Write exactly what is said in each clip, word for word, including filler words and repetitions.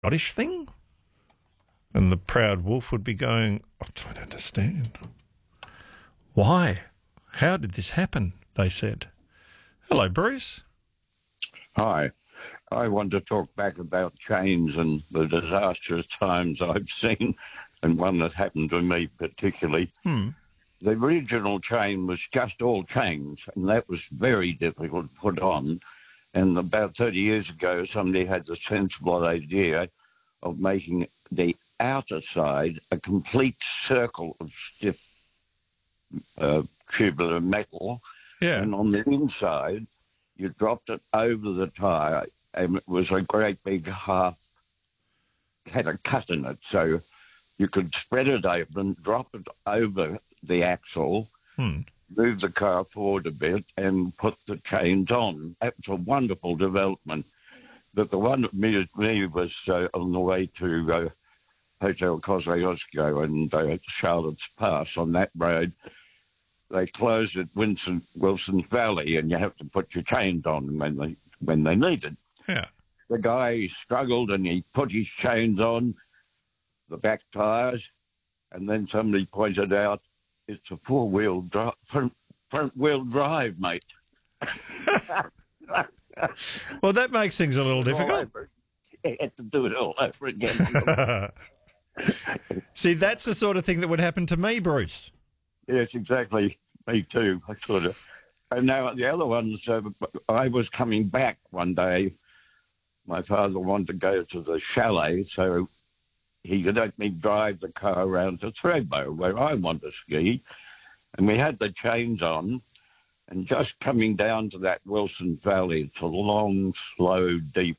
Scottish thing? And the proud wolf would be going, I don't understand. Why? How did this happen? They said. Hello, Bruce. Hi. I want to talk back about chains and the disastrous times I've seen, and one that happened to me particularly. Hmm. The original chain was just all chains, and that was very difficult to put on. And about thirty years ago, somebody had the sensible idea of making the outer side a complete circle of stiff uh, tubular metal. Yeah. And on the inside, you dropped it over the tyre, and it was a great big half, had a cut in it, so you could spread it open, drop it over the axle, Hmm. move the car forward a bit, and put the chains on. That was a wonderful development. But the one that amused me was uh, on the way to uh, Hotel Kosciuszko and uh, Charlotte's Pass on that road. They closed at Winston, Wilson's Valley, and you have to put your chains on when they when they need it. Yeah. The guy struggled and he put his chains on the back tyres, and then somebody pointed out it's a four-wheel drive, front, front-wheel drive, mate. Well, that makes things a little difficult. You had to do it all over again. See, that's the sort of thing that would happen to me, Bruce. Yes, exactly. Me too. I sort of. And now the other ones, uh, I was coming back one day. My father wanted to go to the chalet, so he could let me drive the car around to Thredbo, where I want to ski. And we had the chains on, and just coming down to that Wilson Valley, it's a long, slow, deep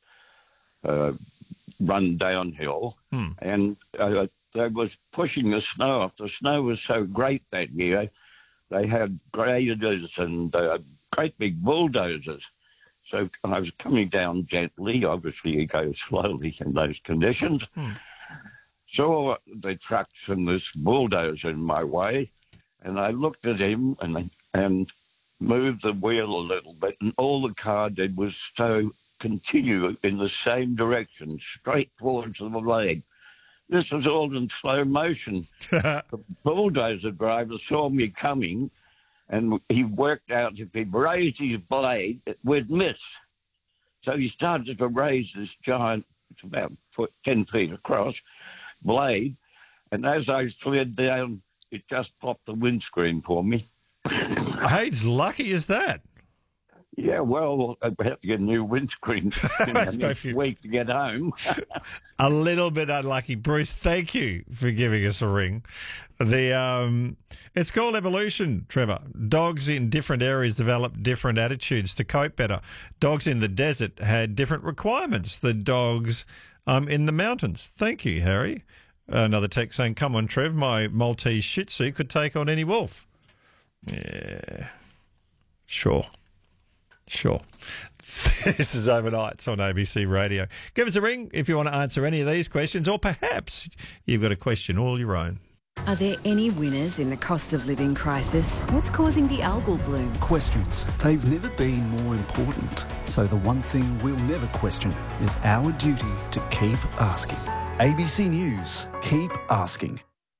uh, run downhill. Hmm. And uh, they was pushing the snow off. The snow was so great that year. They had graders and uh, great big bulldozers. So I was coming down gently. Obviously, you go slowly in those conditions. Hmm. Saw the trucks and this bulldozer in my way, and I looked at him and and moved the wheel a little bit, and all the car did was so continue in the same direction, straight towards the leg. This was all in slow motion. The bulldozer driver saw me coming, and he worked out if he raised his blade, it would miss. So he started to raise this giant, it's about foot, ten feet across, blade, and as I slid down, it just popped the windscreen for me. How lucky is that? Yeah, well, I have to get a new windscreen in the next week to get home. A little bit unlucky. Bruce, thank you for giving us a ring. The um, It's called evolution, Trevor. Dogs in different areas develop different attitudes to cope better. Dogs in the desert had different requirements than dogs um, in the mountains. Thank you, Harry. Another text saying, come on, Trev, my Maltese Shih Tzu could take on any wolf. Yeah, sure. Sure. This is Overnights on A B C Radio. Give us a ring if you want to answer any of these questions, or perhaps you've got a question all your own. Are there any winners in the cost of living crisis? What's causing the algal bloom? Questions. They've never been more important. So the one thing we'll never question is our duty to keep asking. A B C News. Keep asking.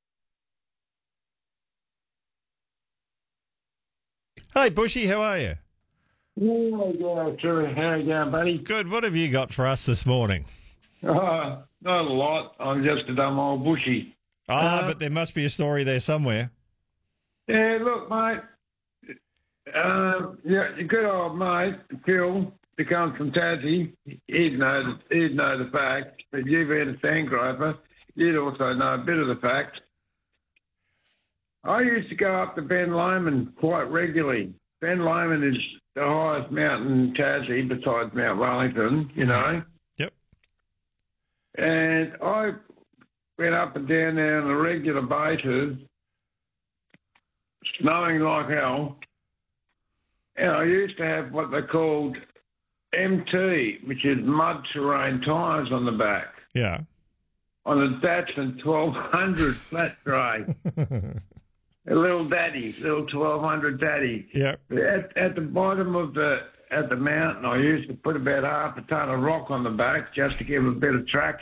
Hey, Bushy, how are you? Yeah, yeah, sure. How you going, buddy? Good. What have you got for us this morning? Uh, not a lot. I'm just a dumb old bushy. Ah, uh, but there must be a story there somewhere. Yeah, look, mate. Uh, yeah, your good old mate, Phil, who comes from Tassie, he'd know, the, he'd know the fact. If you've had a sandgroper, you'd also know a bit of the fact. I used to go up to Ben Lomond quite regularly. Ben Lomond is the highest mountain in Tassie besides Mount Wellington, you know. Yep. And I went up and down there on a regular basis, snowing like hell. And I used to have what they called M T, which is mud terrain tyres on the back. Yeah. On a Datsun twelve hundred flat tray. A little daddy, little twelve hundred daddy. Yep. At, at the bottom of the at the mountain, I used to put about half a ton of rock on the back just to give a bit of traction.